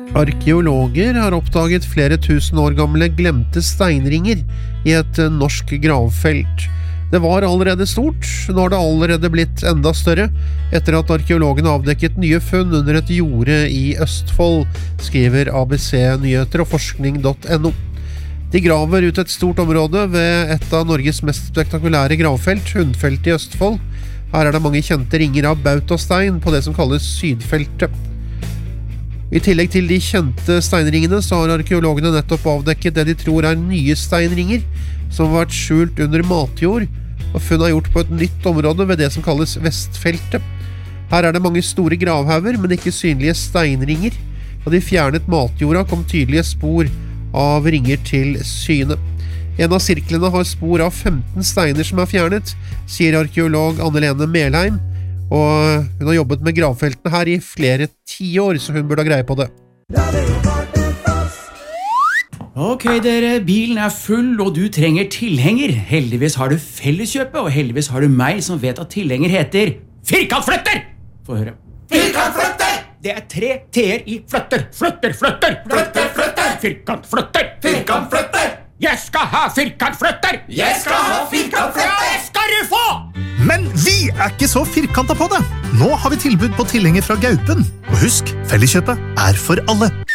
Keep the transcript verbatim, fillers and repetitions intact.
Arkeologer har oppdaget flere tusen år gamle glemte steinringer i et norsk gravfelt. Det var allerede stort, nå har det allerede blitt enda større, etter at arkeologene avdekket nye funn under et jorde i Østfold, skriver A B C Nyheter og forskning punktum no. De graver ut et stort område ved et av Norges mest spektakulære gravfelt, Hundfeltet i Østfold. Her er det mange kjente ringer av bautastein på det som kalles Sydfeltet. I tillegg til de kjente steinringene så har arkeologene nettopp avdekket det de tror er nye steinringer, som har vært skjult under matjord, og funnet er gjort på et nytt område ved det som kalles Vestfeltet. Her er det mange store gravhauger, men ikke synlige steinringer. Da de fjernet matjorda kom tydelige spor av ringer til syne. En av sirklene har spor av femten steiner som er fjernet, sier arkeolog Anne-Lene Melheim, og hun har jobbet med gravfeltene her i flere tiår, så hun burde ha greie på det. Ok dere, bilen er full og du trenger tilhenger. Heldigvis har du Felleskjøpet, og heldigvis har du meg som vet at tilhenger heter Firkantflytter! Få høre. Firkantflytter! Det er tre t-er i flytter. Flytter, flytter! Flytter, flytter! Firkantflytter! Firkantflytter! Jeg skal ha firkantflytter! Jeg skal ha firkantflytter! Det skal du få! Men vi er ikke så firkantet på det. Nå har vi tilbud på tilhenger fra Gaupen. Og husk, Felleskjøpet er for alle.